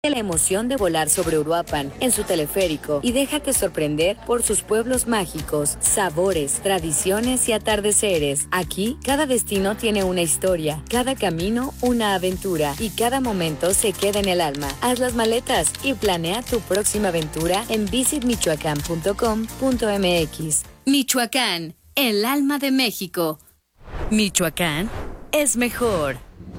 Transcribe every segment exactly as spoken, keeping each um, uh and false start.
la emoción de volar sobre Uruapan en su teleférico y déjate sorprender por sus pueblos mágicos, sabores, tradiciones y atardeceres. Aquí, cada destino tiene una historia, cada camino una aventura y cada momento se queda en el alma. Haz las maletas y planea tu próxima aventura en visit michoacán punto com punto m x. Michoacán, el alma de México. Michoacán es mejor.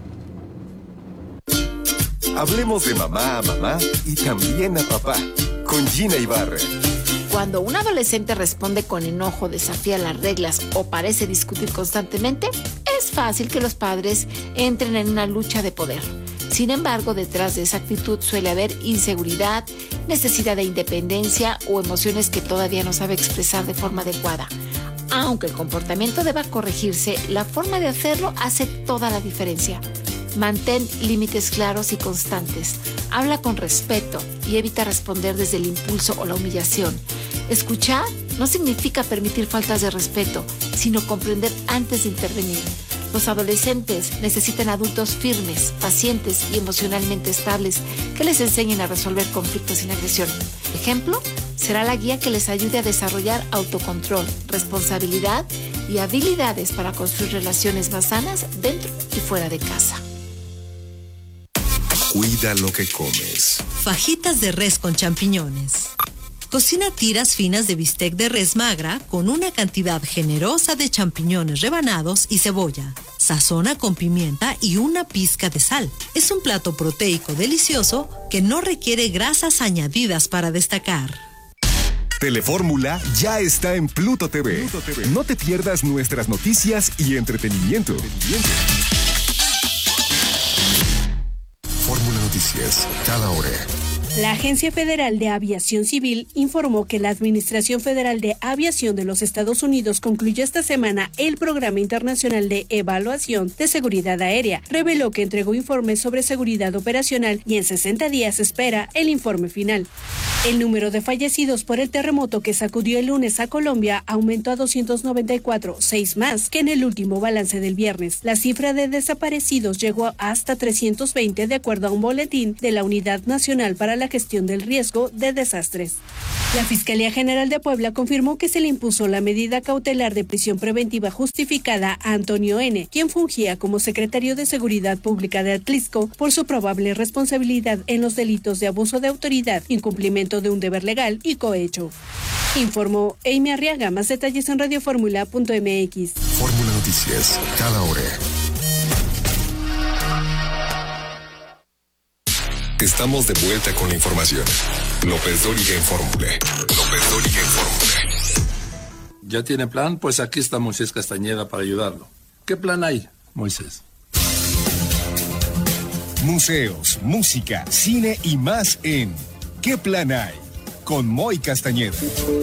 Hablemos de mamá a mamá y también a papá, con Gina Ibarra. Cuando un adolescente responde con enojo, desafía las reglas o parece discutir constantemente, es fácil que los padres entren en una lucha de poder. Sin embargo, detrás de esa actitud suele haber inseguridad, necesidad de independencia o emociones que todavía no sabe expresar de forma adecuada. Aunque el comportamiento deba corregirse, la forma de hacerlo hace toda la diferencia. Mantén límites claros y constantes. Habla con respeto y evita responder desde el impulso o la humillación. Escuchar no significa permitir faltas de respeto, sino comprender antes de intervenir. Los adolescentes necesitan adultos firmes, pacientes y emocionalmente estables que les enseñen a resolver conflictos sin agresión. Ejemplo, será la guía que les ayude a desarrollar autocontrol, responsabilidad y habilidades para construir relaciones más sanas dentro y fuera de casa. Cuida lo que comes. Fajitas de res con champiñones. Cocina tiras finas de bistec de res magra con una cantidad generosa de champiñones rebanados y cebolla. Sazona con pimienta y una pizca de sal. Es un plato proteico delicioso que no requiere grasas añadidas para destacar. Telefórmula ya está en Pluto T V. Pluto T V. No te pierdas nuestras noticias y entretenimiento. entretenimiento. Fórmula Noticias, cada hora. La Agencia Federal de Aviación Civil informó que la Administración Federal de Aviación de los Estados Unidos concluyó esta semana el Programa Internacional de Evaluación de Seguridad Aérea. Reveló que entregó informes sobre seguridad operacional y en sesenta días espera el informe final. El número de fallecidos por el terremoto que sacudió el lunes a Colombia aumentó a doscientos noventa y cuatro, seis más que en el último balance del viernes. La cifra de desaparecidos llegó hasta trescientos veinte de acuerdo a un boletín de la Unidad Nacional para la Gestión del Riesgo de Desastres. La Fiscalía General de Puebla confirmó que se le impuso la medida cautelar de prisión preventiva justificada a Antonio N., quien fungía como secretario de Seguridad Pública de Atlisco por su probable responsabilidad en los delitos de abuso de autoridad, incumplimiento de un deber legal y cohecho. Informó Amy Arriaga. Más detalles en radioformula punto m x. Fórmula Noticias, cada hora. Estamos de vuelta con la información. López Dóriga en Fórmula. López Dóriga en Fórmula. ¿Ya tiene plan? Pues aquí está Moisés Castañeda para ayudarlo. ¿Qué plan hay, Moisés? Museos, música, cine y más en ¿Qué plan hay? Con Moy Castañeda.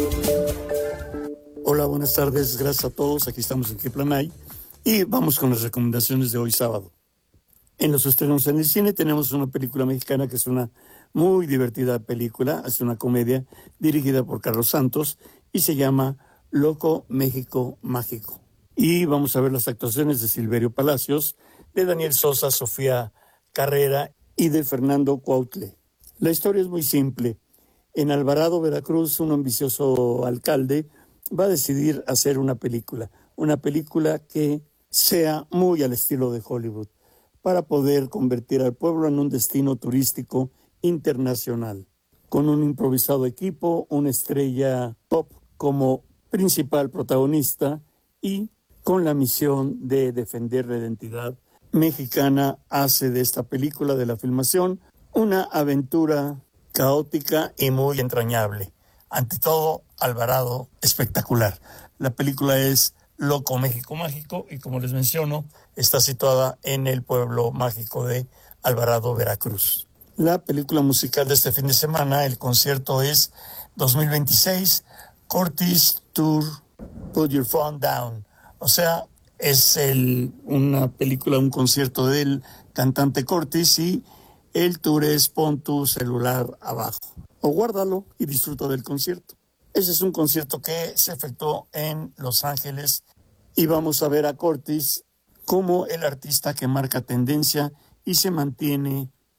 Hola, buenas tardes. Gracias a todos. Aquí estamos en ¿Qué plan hay? Y vamos con las recomendaciones de hoy sábado. En los estrenos en el cine tenemos una película mexicana que es una muy divertida película, es una comedia dirigida por Carlos Santos y se llama Loco México Mágico. Y vamos a ver las actuaciones de Silverio Palacios, de Daniel Sosa, Sofía Carrera y de Fernando Cuautle. La historia es muy simple. En Alvarado, Veracruz, un ambicioso alcalde va a decidir hacer una película, una película que sea muy al estilo de Hollywood, para poder convertir al pueblo en un destino turístico internacional. Con un improvisado equipo, una estrella pop como principal protagonista y con la misión de defender la identidad mexicana, hace de esta película, de la filmación, una aventura caótica y muy entrañable. Ante todo, Alvarado, espectacular. La película es Loco México Mágico y, como les menciono, está situada en el pueblo mágico de Alvarado, Veracruz. La película musical de este fin de semana, el concierto es dos mil veintiséis, Curtis Tour, Put Your Phone Down. O sea, es el, una película, un concierto del cantante Curtis y el tour es Pon tu celular abajo. O guárdalo y disfruta del concierto. Ese es un concierto que se efectuó en Los Ángeles y vamos a ver a Curtis como el artista que marca tendencia y se mantiene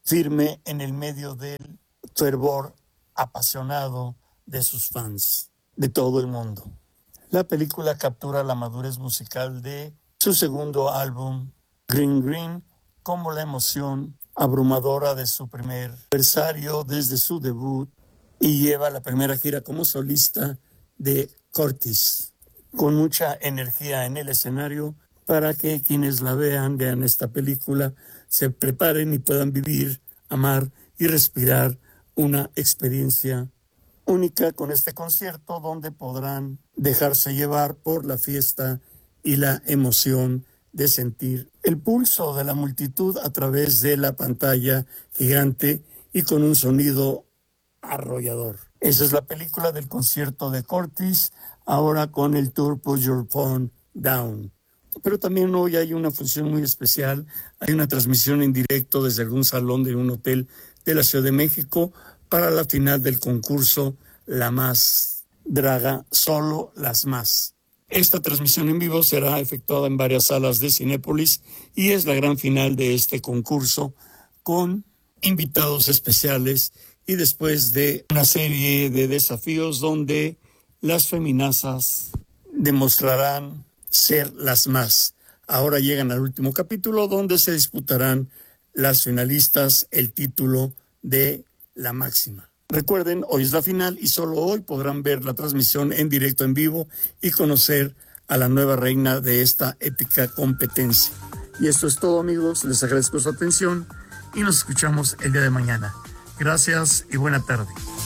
firme en el medio del fervor apasionado de sus fans de todo el mundo. La película captura la madurez musical de su segundo álbum, Green Green, como la emoción abrumadora de su primer aniversario desde su debut, y lleva la primera gira como solista de Curtis, con mucha energía en el escenario para que quienes la vean, vean esta película, se preparen y puedan vivir, amar y respirar una experiencia única con este concierto, donde podrán dejarse llevar por la fiesta y la emoción de sentir el pulso de la multitud a través de la pantalla gigante y con un sonido arrollador. Esa es la película del concierto de Curtis, ahora con el tour Put Your Phone Down. Pero también hoy hay una función muy especial, hay una transmisión en directo desde algún salón de un hotel de la Ciudad de México para la final del concurso La Más Draga, Solo las Más. Esta transmisión en vivo será efectuada en varias salas de Cinépolis y es la gran final de este concurso, con invitados especiales y después de una serie de desafíos donde las feminazas demostrarán ser las más. Ahora llegan al último capítulo, donde se disputarán las finalistas el título de la máxima. Recuerden, hoy es la final y solo hoy podrán ver la transmisión en directo, en vivo, y conocer a la nueva reina de esta épica competencia. Y esto es todo, amigos. Les agradezco su atención y nos escuchamos el día de mañana. Gracias y buena tarde.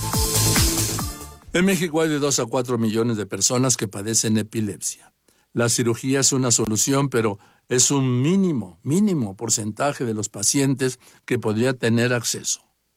En México hay de dos a cuatro millones de personas que padecen epilepsia. La cirugía es una solución, pero es un mínimo, mínimo porcentaje de los pacientes que podría tener acceso.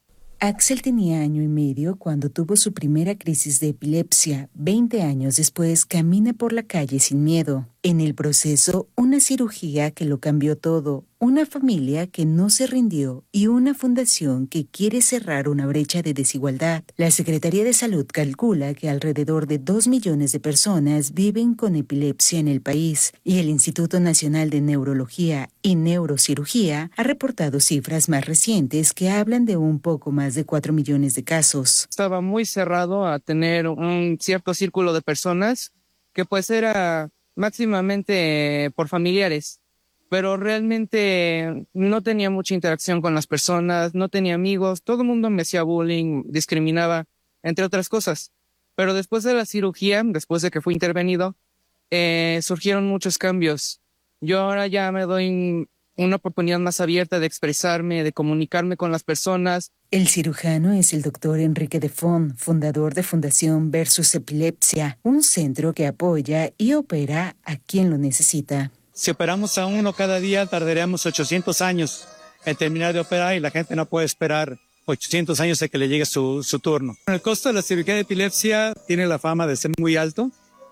Axel tenía año y medio cuando tuvo su primera crisis de epilepsia. Veinte años después, camina por la calle sin miedo. En el proceso, una cirugía que lo cambió todo, una familia que no se rindió y una fundación que quiere cerrar una brecha de desigualdad. La Secretaría de Salud calcula que alrededor de dos millones de personas viven con epilepsia en el país, y el Instituto Nacional de Neurología y Neurocirugía ha reportado cifras más recientes que hablan de un poco más de cuatro millones de casos. Estaba muy cerrado a tener un cierto círculo de personas que pues era máximamente por familiares, pero realmente no tenía mucha interacción con las personas, no tenía amigos, todo el mundo me hacía bullying, discriminaba, entre otras cosas. Pero después de la cirugía, después de que fui intervenido, eh, surgieron muchos cambios. Yo ahora ya me doy una oportunidad más abierta de expresarme, de comunicarme con las personas. El cirujano es el doctor Enrique de Font, fundador de Fundación Versus Epilepsia, un centro que apoya y opera a quien lo necesita. Si operamos a uno cada día, tardaríamos ochocientos años en terminar de operar, y la gente no puede esperar ochocientos años de que le llegue su, su turno. El costo de la cirugía de epilepsia tiene la fama de ser muy alto,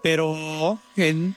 pero en,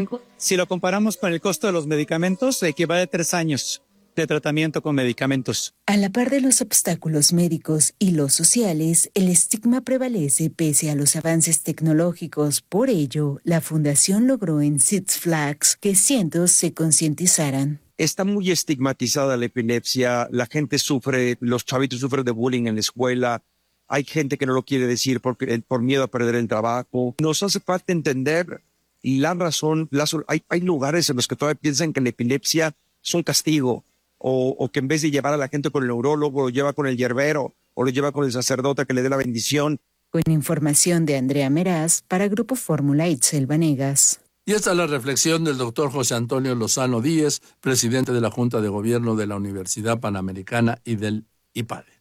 si lo comparamos con el costo de los medicamentos, equivale a tres años de tratamiento con medicamentos. A la par de los obstáculos médicos y los sociales, el estigma prevalece pese a los avances tecnológicos. Por ello, la fundación logró en Six Flags que cientos se concientizaran. Está muy estigmatizada la epilepsia, la gente sufre, los chavitos sufren de bullying en la escuela, hay gente que no lo quiere decir porque, por miedo a perder el trabajo. Nos hace falta entender la razón, la, hay, hay lugares en los que todavía piensan que la epilepsia es un castigo, o, o que en vez de llevar a la gente con el neurólogo, lo lleva con el yerbero, o lo lleva con el sacerdote que le dé la bendición. Con información de Andrea Meraz, para Grupo Fórmula, Itzel Vanegas. Y esta es la reflexión del doctor José Antonio Lozano Díez, presidente de la Junta de Gobierno de la Universidad Panamericana y del IPADE.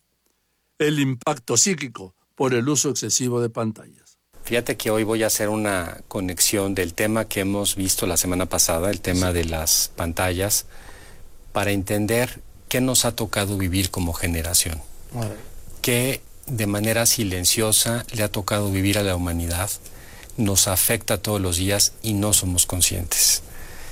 El impacto psíquico por el uso excesivo de pantallas. Fíjate que hoy voy a hacer una conexión del tema que hemos visto la semana pasada, el tema de las pantallas, para entender qué nos ha tocado vivir como generación. Qué de manera silenciosa le ha tocado vivir a la humanidad, nos afecta todos los días y no somos conscientes.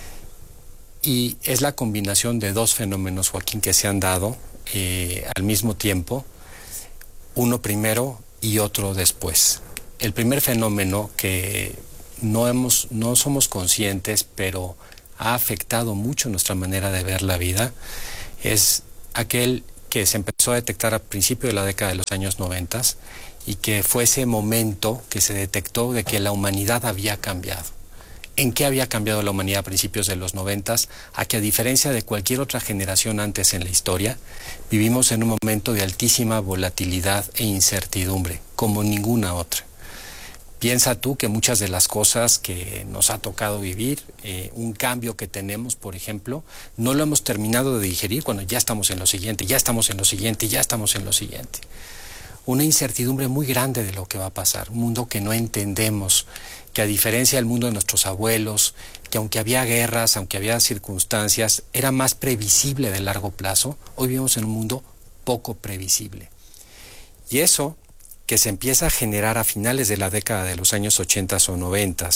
Y es la combinación de dos fenómenos, Joaquín, que se han dado eh, al mismo tiempo, uno primero y otro después. El primer fenómeno que no, hemos, no somos conscientes, pero ha afectado mucho nuestra manera de ver la vida, es aquel que que se empezó a detectar a principios de la década de los años noventa y que fue ese momento que se detectó de que la humanidad había cambiado. ¿En qué había cambiado la humanidad a principios de los noventas? A que a diferencia de cualquier otra generación antes en la historia, vivimos en un momento de altísima volatilidad e incertidumbre, como ninguna otra. Piensa tú que muchas de las cosas que nos ha tocado vivir, eh, un cambio que tenemos, por ejemplo, no lo hemos terminado de digerir cuando ya estamos en lo siguiente, ya estamos en lo siguiente, ya estamos en lo siguiente. Una incertidumbre muy grande de lo que va a pasar, un mundo que no entendemos, que a diferencia del mundo de nuestros abuelos, que aunque había guerras, aunque había circunstancias, era más previsible de largo plazo, hoy vivimos en un mundo poco previsible. Y eso, que se empieza a generar a finales de la década de los años ochenta o noventa,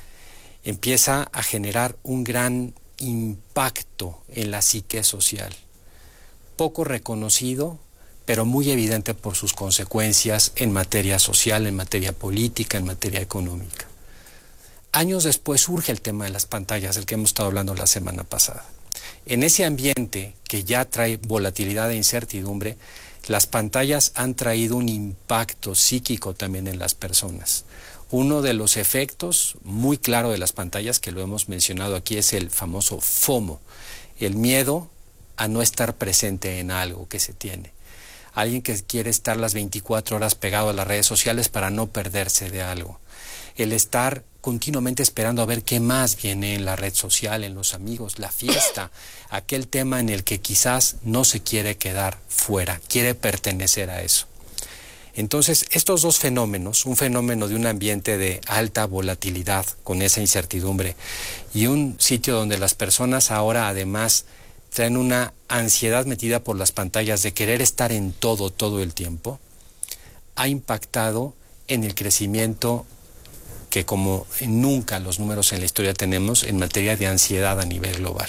empieza a generar un gran impacto en la psique social, poco reconocido, pero muy evidente por sus consecuencias en materia social, en materia política, en materia económica. Años después surge el tema de las pantallas, del que hemos estado hablando la semana pasada. En ese ambiente que ya trae volatilidad e incertidumbre, las pantallas han traído un impacto psíquico también en las personas. Uno de los efectos muy claro de las pantallas, que lo hemos mencionado aquí, es el famoso FOMO, el miedo a no estar presente en algo que se tiene. Alguien que quiere estar las veinticuatro horas pegado a las redes sociales para no perderse de algo. El estar continuamente esperando a ver qué más viene en la red social, en los amigos, la fiesta, aquel tema en el que quizás no se quiere quedar fuera, quiere pertenecer a eso. Entonces, estos dos fenómenos, un fenómeno de un ambiente de alta volatilidad con esa incertidumbre y un sitio donde las personas ahora además traen una ansiedad metida por las pantallas de querer estar en todo, todo el tiempo, ha impactado en el crecimiento que como nunca los números en la historia tenemos en materia de ansiedad a nivel global.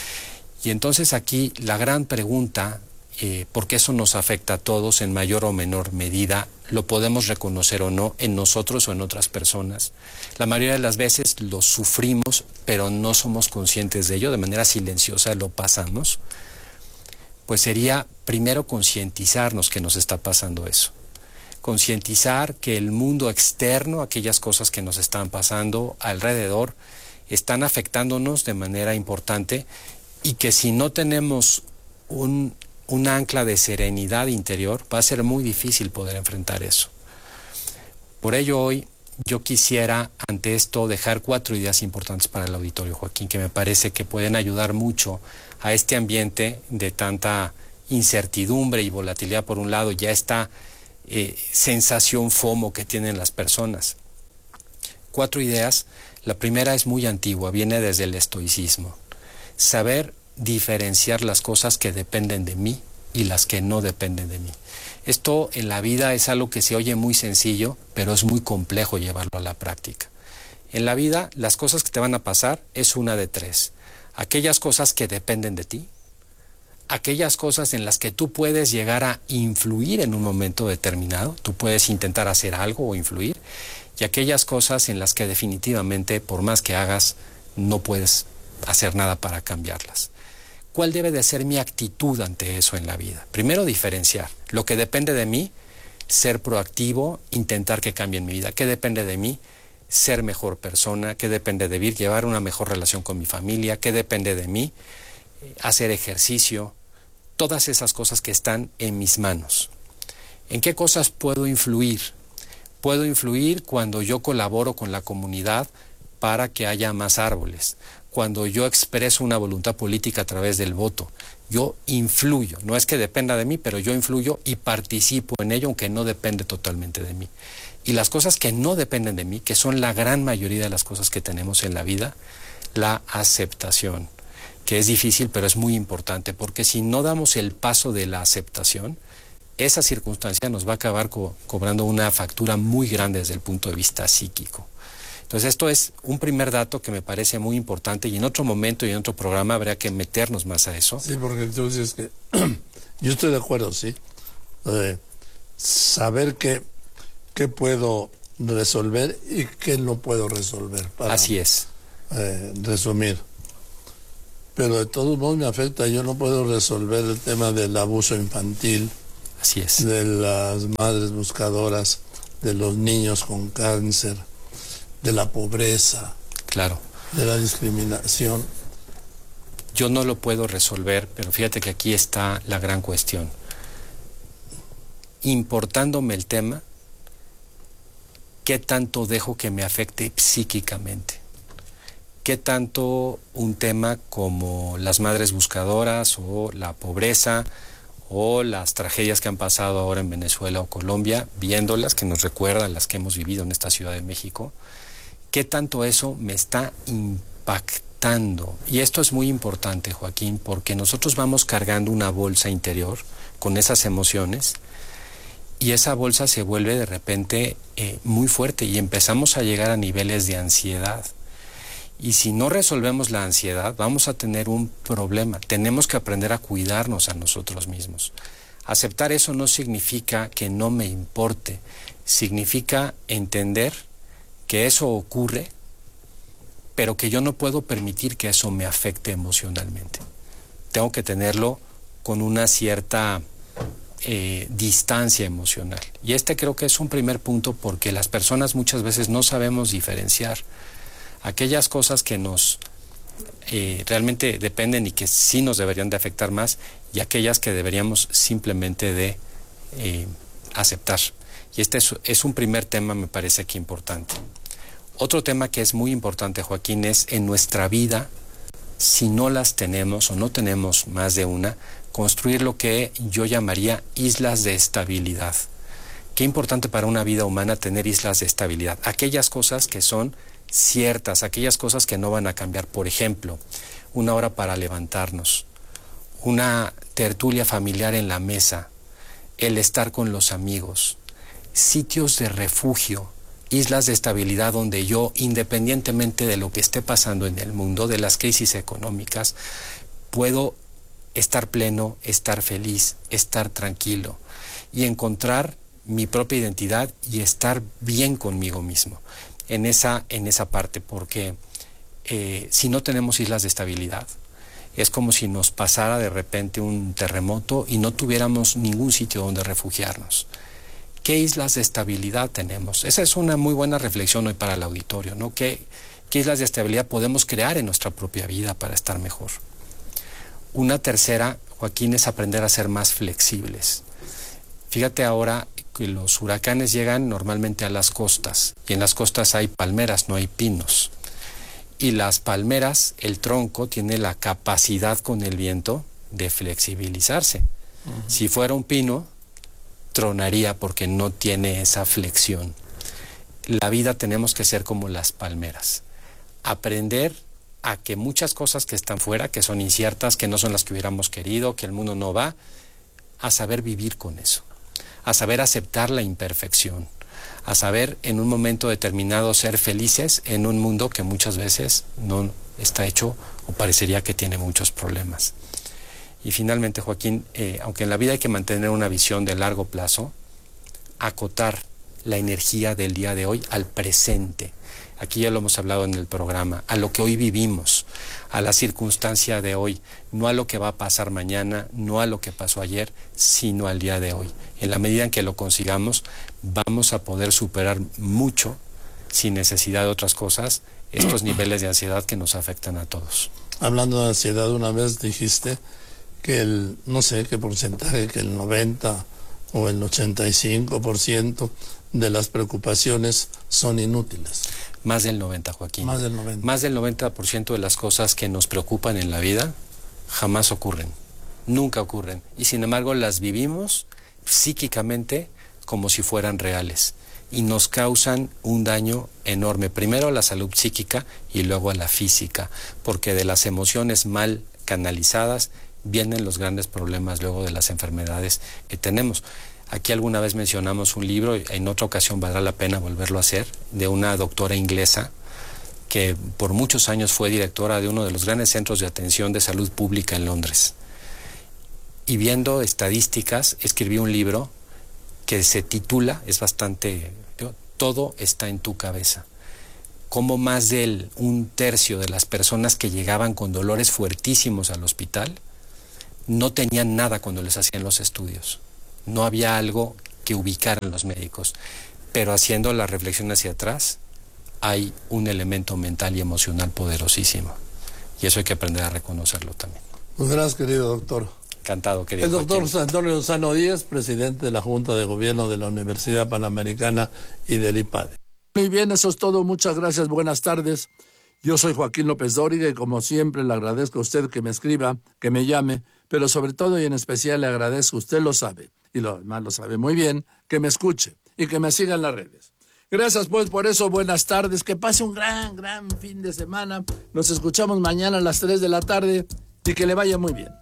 Y entonces aquí la gran pregunta, eh, porque eso nos afecta a todos en mayor o menor medida, lo podemos reconocer o no en nosotros o en otras personas. La mayoría de las veces lo sufrimos, pero no somos conscientes de ello, de manera silenciosa lo pasamos. Pues sería primero concientizarnos que nos está pasando eso. Concientizar que el mundo externo, aquellas cosas que nos están pasando alrededor, están afectándonos de manera importante y que si no tenemos un, un ancla de serenidad interior, va a ser muy difícil poder enfrentar eso. Por ello hoy yo quisiera ante esto dejar cuatro ideas importantes para el auditorio, Joaquín, que me parece que pueden ayudar mucho a este ambiente de tanta incertidumbre y volatilidad por un lado, ya está Eh, sensación FOMO que tienen las personas. Cuatro ideas. La primera es muy antigua, viene desde el estoicismo. Saber diferenciar las cosas que dependen de mí y las que no dependen de mí. Esto en la vida es algo que se oye muy sencillo, pero es muy complejo llevarlo a la práctica. En la vida, las cosas que te van a pasar es una de tres. Aquellas cosas que dependen de ti, aquellas cosas en las que tú puedes llegar a influir en un momento determinado, tú puedes intentar hacer algo o influir, y aquellas cosas en las que definitivamente, por más que hagas, no puedes hacer nada para cambiarlas. ¿Cuál debe de ser mi actitud ante eso en la vida? Primero, diferenciar. Lo que depende de mí, ser proactivo, intentar que cambie en mi vida. ¿Qué depende de mí? Ser mejor persona. ¿Qué depende de mí? Llevar una mejor relación con mi familia. ¿Qué depende de mí? Hacer ejercicio. Todas esas cosas que están en mis manos. ¿En qué cosas puedo influir? Puedo influir cuando yo colaboro con la comunidad para que haya más árboles, cuando yo expreso una voluntad política a través del voto. Yo influyo, no es que dependa de mí, pero yo influyo y participo en ello, aunque no depende totalmente de mí. Y las cosas que no dependen de mí, que son la gran mayoría de las cosas que tenemos en la vida, la aceptación, que es difícil, pero es muy importante, porque si no damos el paso de la aceptación, esa circunstancia nos va a acabar co- cobrando una factura muy grande desde el punto de vista psíquico. Entonces esto es un primer dato que me parece muy importante y en otro momento y en otro programa habría que meternos más a eso. Sí, porque tú dices que yo estoy de acuerdo, sí. Eh, saber qué, qué puedo resolver y qué no puedo resolver. Para, Así es. Eh, resumir. Pero de todos modos me afecta, yo no puedo resolver el tema del abuso infantil. Así es. De las madres buscadoras, de los niños con cáncer, de la pobreza. Claro. De la discriminación. Yo no lo puedo resolver, pero fíjate que aquí está la gran cuestión. Importándome el tema, ¿qué tanto dejo que me afecte psíquicamente? ¿Qué tanto un tema como las madres buscadoras o la pobreza o las tragedias que han pasado ahora en Venezuela o Colombia, viéndolas, que nos recuerdan las que hemos vivido en esta Ciudad de México, qué tanto eso me está impactando? Y esto es muy importante, Joaquín, porque nosotros vamos cargando una bolsa interior con esas emociones y esa bolsa se vuelve de repente eh, muy fuerte y empezamos a llegar a niveles de ansiedad. Y si no resolvemos la ansiedad, vamos a tener un problema. Tenemos que aprender a cuidarnos a nosotros mismos. Aceptar eso no significa que no me importe. Significa entender que eso ocurre, pero que yo no puedo permitir que eso me afecte emocionalmente. Tengo que tenerlo con una cierta eh, distancia emocional. Y este creo que es un primer punto, porque las personas muchas veces no sabemos diferenciar aquellas cosas que nos eh, realmente dependen y que sí nos deberían de afectar más, y aquellas que deberíamos simplemente de eh, aceptar. Y este es, es un primer tema, me parece que importante. Otro tema que es muy importante, Joaquín, es en nuestra vida, si no las tenemos o no tenemos más de una, construir lo que yo llamaría islas de estabilidad. Qué importante para una vida humana tener islas de estabilidad. Aquellas cosas que son ciertas, aquellas cosas que no van a cambiar. Por ejemplo, una hora para levantarnos, una tertulia familiar en la mesa, el estar con los amigos, sitios de refugio, islas de estabilidad donde yo, independientemente de lo que esté pasando en el mundo, de las crisis económicas, puedo estar pleno, estar feliz, estar tranquilo y encontrar mi propia identidad y estar bien conmigo mismo en esa, en esa parte, porque eh, si no tenemos islas de estabilidad, es como si nos pasara de repente un terremoto y no tuviéramos ningún sitio donde refugiarnos. ¿Qué islas de estabilidad tenemos? Esa es una muy buena reflexión hoy para el auditorio, ¿no? ¿Qué, qué islas de estabilidad podemos crear en nuestra propia vida para estar mejor? Una tercera, Joaquín, es aprender a ser más flexibles. Fíjate ahora que los huracanes llegan normalmente a las costas, y en las costas hay palmeras, no hay pinos. Y las palmeras, el tronco tiene la capacidad con el viento de flexibilizarse. Uh-huh. Si fuera un pino, tronaría porque no tiene esa flexión. La vida tenemos que ser como las palmeras. Aprender a que muchas cosas que están fuera, que son inciertas, que no son las que hubiéramos querido, que el mundo no va, a saber vivir con eso, a saber aceptar la imperfección, a saber en un momento determinado ser felices en un mundo que muchas veces no está hecho o parecería que tiene muchos problemas. Y finalmente, Joaquín, eh, aunque en la vida hay que mantener una visión de largo plazo, acotar la energía del día de hoy al presente. Aquí ya lo hemos hablado en el programa, a lo que hoy vivimos, a la circunstancia de hoy, no a lo que va a pasar mañana, no a lo que pasó ayer, sino al día de hoy. En la medida en que lo consigamos, vamos a poder superar mucho, sin necesidad de otras cosas, estos niveles de ansiedad que nos afectan a todos. Hablando de ansiedad, una vez dijiste que el, no sé qué porcentaje, que el noventa o el ochenta y cinco por ciento de las preocupaciones son inútiles. Más del noventa, Joaquín. Más del noventa. Más del noventa por ciento de las cosas que nos preocupan en la vida jamás ocurren, nunca ocurren. Y sin embargo las vivimos psíquicamente como si fueran reales. Y nos causan un daño enorme, primero a la salud psíquica y luego a la física, porque de las emociones mal canalizadas vienen los grandes problemas luego de las enfermedades que tenemos. Aquí alguna vez mencionamos un libro, en otra ocasión valdrá la pena volverlo a hacer, de una doctora inglesa que por muchos años fue directora de uno de los grandes centros de atención de salud pública en Londres. Y viendo estadísticas, escribió un libro que se titula, es bastante, todo está en tu cabeza. cómo más de un tercio de las personas que llegaban con dolores fuertísimos al hospital no tenían nada cuando les hacían los estudios. No había algo que ubicaran los médicos. Pero haciendo la reflexión hacia atrás, hay un elemento mental y emocional poderosísimo. Y eso hay que aprender a reconocerlo también. Muchas gracias, querido doctor. Encantado, querido. El doctor José Antonio Lozano Díez, presidente de la Junta de Gobierno de la Universidad Panamericana y del I P A D E. Muy bien, eso es todo. Muchas gracias. Buenas tardes. Yo soy Joaquín López Dóriga y como siempre le agradezco a usted que me escriba, que me llame, pero sobre todo y en especial le agradezco, usted lo sabe, y lo demás lo sabe muy bien, que me escuche y que me siga en las redes. Gracias pues por eso, buenas tardes, que pase un gran, gran fin de semana. Nos escuchamos mañana a las tres de la tarde y que le vaya muy bien.